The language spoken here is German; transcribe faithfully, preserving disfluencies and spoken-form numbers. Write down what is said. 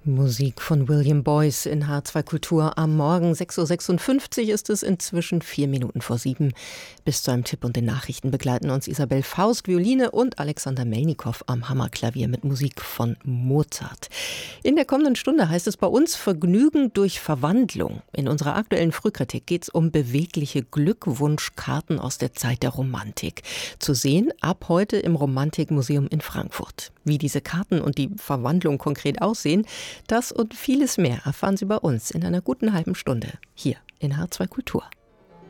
Musik von William Boyce in H zwei Kultur am Morgen. sechs Uhr sechsundfünfzig ist es inzwischen, vier Minuten vor sieben. Bis zu einem Tipp und den Nachrichten begleiten uns Isabel Faust, Violine und Alexander Melnikow am Hammerklavier mit Musik von Mozart. In der kommenden Stunde heißt es bei uns Vergnügen durch Verwandlung. In unserer aktuellen Frühkritik geht es um bewegliche Glückwunschkarten aus der Zeit der Romantik. Zu sehen ab heute im Romantikmuseum in Frankfurt. Wie diese Karten und die Verwandlung konkret aussehen, das und vieles mehr erfahren Sie bei uns in einer guten halben Stunde hier in H zwei Kultur.